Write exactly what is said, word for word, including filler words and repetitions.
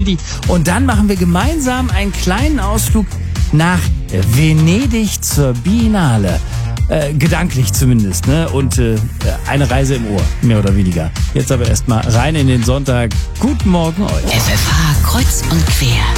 City. Und dann machen wir gemeinsam einen kleinen Ausflug nach Venedig zur Biennale. Äh, gedanklich zumindest, ne? Und äh, eine Reise im Ohr, mehr oder weniger. Jetzt aber erstmal rein in den Sonntag. Guten Morgen euch. F F H kreuz und quer.